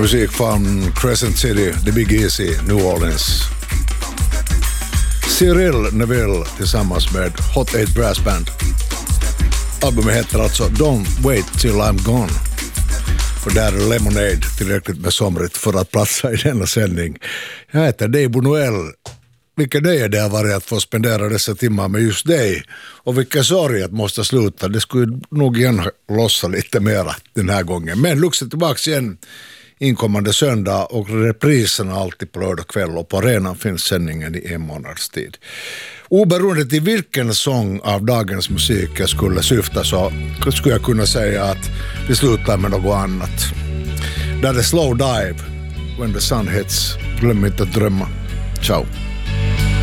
Musik från Crescent City, The Big Easy, New Orleans. Cyril Neville tillsammans med Hot 8 Brass Band. Albumet heter alltså Don't Wait Till I'm Gone. Och där är Lemonade tillräckligt med somrigt för att platsa i denna sändning. Jag heter Dave Bonoel. Vilken nöje det har varit att få spendera dessa timmar med just dig. Och vilken sorg att måste sluta. Det skulle nog igen lossa lite mera den här gången. Men Lux är tillbaka igen inkommande söndag och repriserna alltid på lördag kväll. Och på arenan finns sändningen i en månads tid. Oberoende till vilken sång av dagens musik jag skulle syfta så skulle jag kunna säga att vi slutar med något annat. Där är Slow Dive, When the Sun Hits. Glöm inte att drömma. Ciao.